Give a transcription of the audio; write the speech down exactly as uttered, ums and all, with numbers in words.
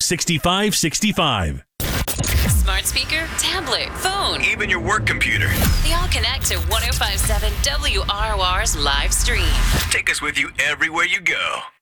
sixty-five sixty-five. Smart speaker, tablet, phone, even your work computer. They all connect to one oh five point seven W R O R's live stream. Take us with you everywhere you go.